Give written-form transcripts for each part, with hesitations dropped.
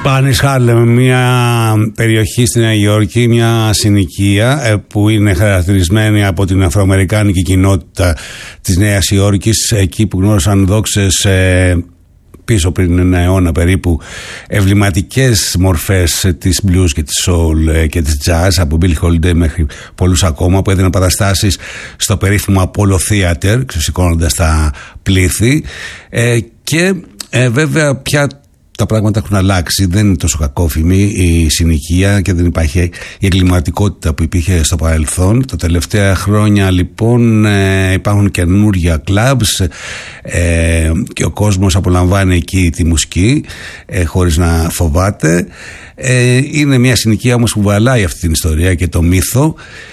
Spanish Harlem, μια περιοχή στη Νέα Υόρκη, μια συνοικία που είναι χαρακτηρισμένη από την αφροαμερικάνικη κοινότητα της Νέας Υόρκης, εκεί που γνώρισαν δόξες πίσω πριν ένα αιώνα περίπου εμβληματικές μορφές της blues και της soul και της jazz, από Billie Holiday μέχρι πολλούς ακόμα, που έδιναν παραστάσεις στο περίφημο Apollo Theater, ξεσηκώνοντας τα πλήθη, και βέβαια πια τα πράγματα έχουν αλλάξει, δεν είναι τόσο κακόφημη η συνοικία και δεν υπάρχει η εγκληματικότητα που υπήρχε στο παρελθόν. Τα τελευταία χρόνια λοιπόν υπάρχουν καινούργια clubs και ο κόσμος απολαμβάνει εκεί τη μουσική χωρίς να φοβάται. Είναι μια συνοικία όμως που βαλάει αυτή την ιστορία και το μύθο.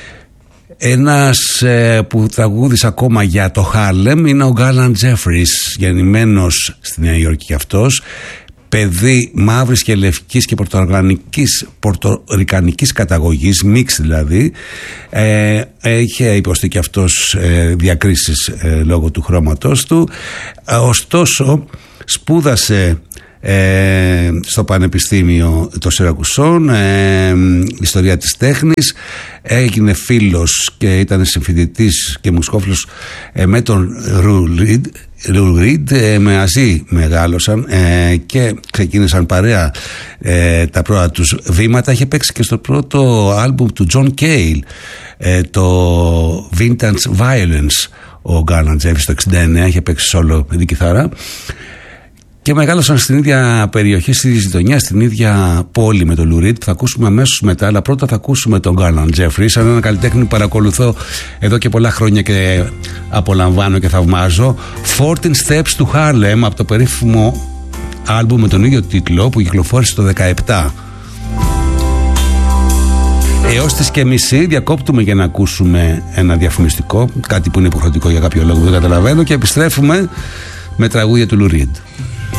Ένας που τραγούδισε ακόμα για το Χάρλεμ είναι ο Garland Jeffries, γεννημένος στη Νέα Υόρκη κι αυτός, παιδί μαύρης και λευκής και πορτορικανικής καταγωγής, μίξ δηλαδή. Είχε υποστεί και αυτός διακρίσεις λόγω του χρώματος του. Ωστόσο σπούδασε στο Πανεπιστήμιο των Σιρακουσών ιστορία της τέχνης, έγινε φίλος και ήταν συμφοιτητής και μουσικόφιλος με τον Lou Reed, μαζί μεγάλωσαν και ξεκίνησαν παρέα τα πρώτα τους βήματα. Είχε παίξει και στο πρώτο άλμπουμ του John Cale, το Vintage Violence, ο Garland Jeffries το 69, είχε παίξει solo με την κιθάρα. Και μεγάλωσαν στην ίδια περιοχή, στη γειτονιά, στην ίδια πόλη με τον Lou Reed, που θα ακούσουμε αμέσως μετά. Αλλά πρώτα θα ακούσουμε τον Garland Jeffries, σαν έναν καλλιτέχνη που παρακολουθώ εδώ και πολλά χρόνια και απολαμβάνω και θαυμάζω. 14 Steps to Harlem, από το περίφημο άλμπουμ με τον ίδιο τίτλο που κυκλοφόρησε το 2017. Έως τις και μισή διακόπτουμε για να ακούσουμε ένα διαφημιστικό, κάτι που είναι υποχρεωτικό για κάποιο λόγο, δεν καταλαβαίνω, και επιστρέφουμε με τραγούδια του Lou Reed.